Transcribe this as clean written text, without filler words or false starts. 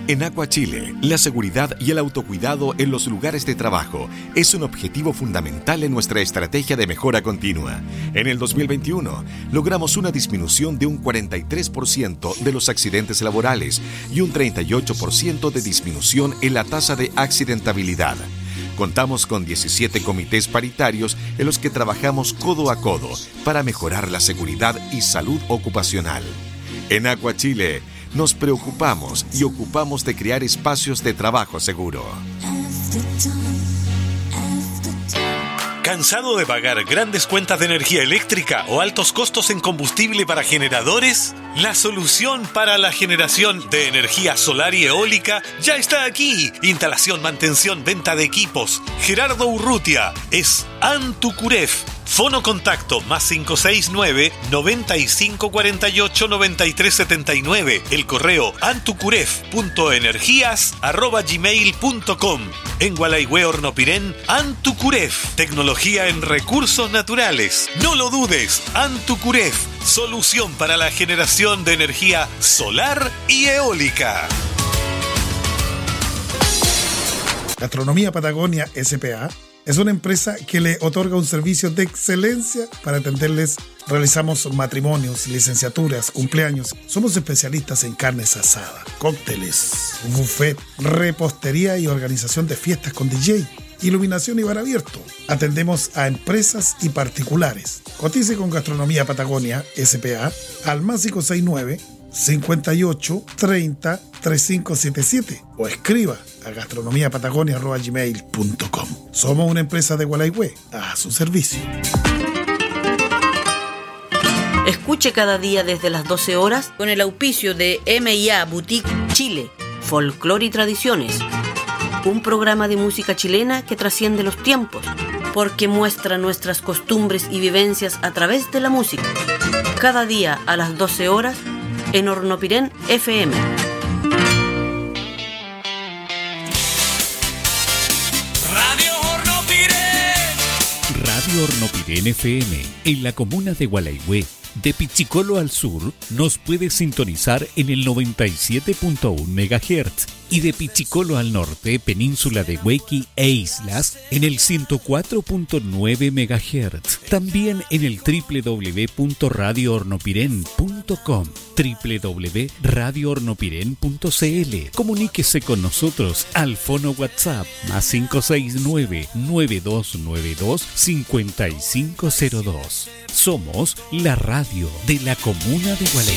En Aqua Chile, la seguridad y el autocuidado en los lugares de trabajo es un objetivo fundamental en nuestra estrategia de mejora continua. En el 2021, logramos una disminución de un 43% de los accidentes laborales y un 38% de disminución en la tasa de accidentabilidad. Contamos con 17 comités paritarios en los que trabajamos codo a codo para mejorar la seguridad y salud ocupacional. En Aqua Chile, nos preocupamos y ocupamos de crear espacios de trabajo seguro. ¿Cansado de pagar grandes cuentas de energía eléctrica o altos costos en combustible para generadores? La solución para la generación de energía solar y eólica ya está aquí. Instalación, mantención, venta de equipos. Gerardo Urrutia es Antucuref. Fono contacto +569 9548 9379. El correo antucuref.energías@gmail.com. En Gualaihue, Hornopirén, Antucuref. Tecnología en recursos naturales. No lo dudes, Antucuref. Solución para la generación de energía solar y eólica. Gastronomía Patagonia S.p.A. es una empresa que le otorga un servicio de excelencia para atenderles. Realizamos matrimonios, licenciaturas, cumpleaños. Somos especialistas en carnes asadas, cócteles, buffet, repostería y organización de fiestas con DJ, iluminación y bar abierto. Atendemos a empresas y particulares. Cotice con Gastronomía Patagonia S.p.A. al +569 58 30 3577 o escriba a gastronomiapatagonia@gmail.com. Somos una empresa de Gualaihue, a su servicio. Escuche cada día desde las 12 horas con el auspicio de M&A Boutique Chile, Folclor y Tradiciones. Un programa de música chilena que trasciende los tiempos, porque muestra nuestras costumbres y vivencias a través de la música. Cada día a las 12 horas en Hornopirén FM. Radio Hornopirén FM, en la comuna de Gualaihue. De Pichicolo al sur, nos puede sintonizar en el 97.1 MHz y de Pichicolo al norte, península de Huequi e islas, en el 104.9 MHz. También en el www.radiohornopirén.com, www.radiohornopirén.cl. Comuníquese con nosotros al fono WhatsApp +569 9292 5502. Somos la radio de la comuna de Gualaihue.